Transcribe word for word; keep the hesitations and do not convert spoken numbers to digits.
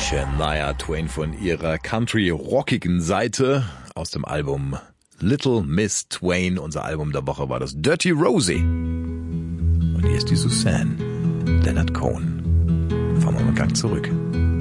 Shania Twain von ihrer country-rockigen Seite aus dem Album Little Miss Twain. Unser Album der Woche war das Dirty Rosie. Und hier ist die Suzanne, Leonard Cohen. Fahren wir mal einen Gang zurück.